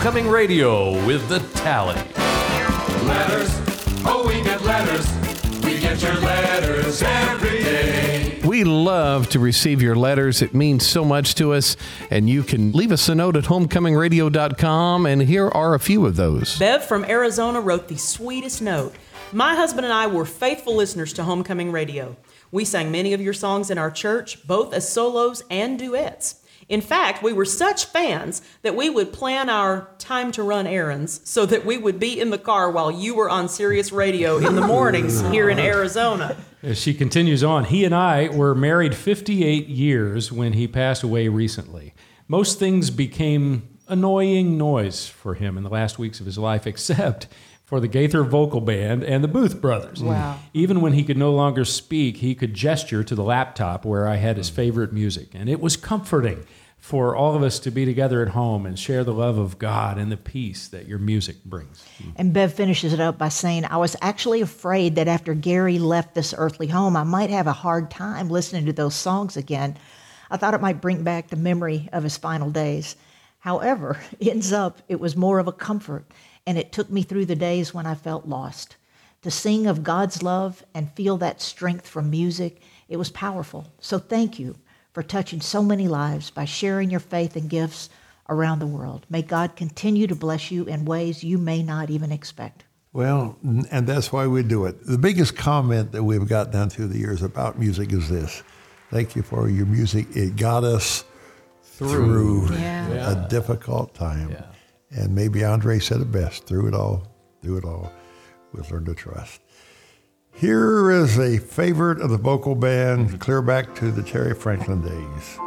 Homecoming Radio with the Tally. Letters, oh, we get letters. We get your letters every day. We love to receive your letters. It means so much to us. And you can leave us a note at homecomingradio.com, and here are a few of those. Bev from Arizona wrote the sweetest note. My husband and I were faithful listeners to Homecoming Radio. We sang many of your songs in our church, both as solos and duets. In fact, we were such fans that we would plan our time to run errands so that we would be in the car while you were on Sirius Radio in the mornings here in Arizona. As she continues on, he and I were married 58 years when he passed away recently. Most things became annoying noise for him in the last weeks of his life, except for the Gaither Vocal Band and the Booth Brothers. Wow. Even when he could no longer speak, he could gesture to the laptop where I had his favorite music. And it was comforting for all of us to be together at home and share the love of God and the peace that your music brings. And Bev finishes it up by saying, I was actually afraid that after Gary left this earthly home, I might have a hard time listening to those songs again. I thought it might bring back the memory of his final days. However, ends up, it was more of a comfort, and it took me through the days when I felt lost. To sing of God's love and feel that strength from music, it was powerful. So thank you for touching so many lives by sharing your faith and gifts around the world. May God continue to bless you in ways you may not even expect. Well, and that's why we do it. The biggest comment that we've got down through the years about music is this: thank you for your music. It got us through a difficult time. Yeah. And maybe Andre said it best: through it all, we've learned to trust. Here is a favorite of the vocal band, clear back to the Terry Franklin days.